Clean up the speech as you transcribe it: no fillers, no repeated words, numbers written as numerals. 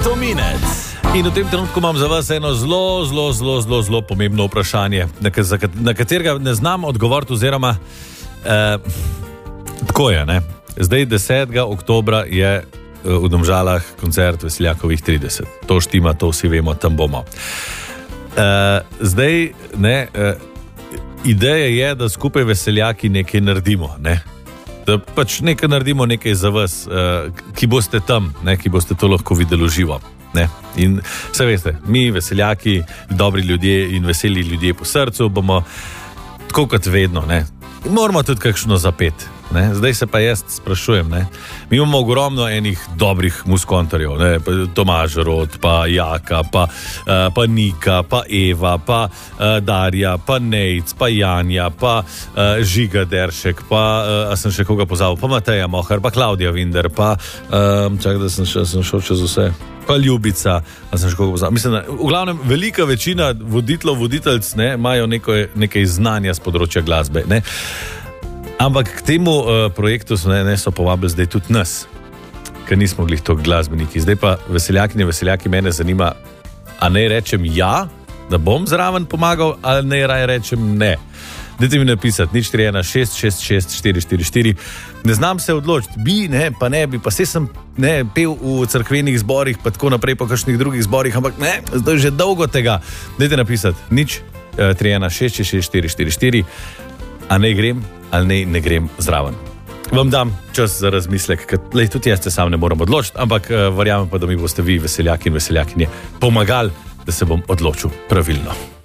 Tominec. In v tem trenutku imam za vas eno zelo pomembno vprašanje, na katerega ne znam odgovoriti oziroma tako je, ne? Zdaj 10. oktobra je v Domžalah koncert Veseljakovih 30. To štima, to vsi vemo, tam bomo. Zdaj, ne, ideja je, da skupaj Veseljaki nekaj naredimo, ne? Da pač nekaj naredimo, nekaj za vas, ki boste tam, ne, ki boste to lahko videli živo. Ne. In se veste, mi Veseljaki, dobri ljudje in veseli ljudje po srcu bomo tako kot vedno, ne. Moramo tudi kakšno zapet, ne. Zdaj se pa jaz sprašujem, ne. Mi imamo ogromno enih dobrih muskontarjev, ne, Tomaž Rot, pa Jaka, pa Nika, pa Eva, pa Darja, pa Nejc, pa Janja, pa Žiga Deršek, pa a sem še koga pozabil, pa Mateja Mohar, pa Klaudija Vinder, pa čakaj, da sem šel čez vse. Pa Ljubica, a sem še koga pozabil. Mislim, da v glavnem velika večina voditeljc, ne, imajo nekaj znanja z področja glasbe, ne. Ampak k temu projektu so povabili zdaj tudi nas, ker nismo bili toliko glasbeniki. Zdaj pa veseljaki mene zanima, a naj rečem ja, da bom zraven pomagal, ali naj raje rečem ne. Dajte mi napisati, 041 666 444. Ne znam se odločiti, bi, ne, pa ne bi, pa sem pel v cerkvenih zborih, pa tako naprej, pa kakšnih drugih zborih, ampak ne, zdaj že dolgo tega. Dajte napisati, 041 666 444. A naj grem, ali naj ne grem zraven. Vam dam čas za razmislek, ker tudi jaz se sam ne moram odločiti, ampak verjamem pa, da mi boste vi, veseljaki in veseljakinje, pomagali, da se bom odločil pravilno.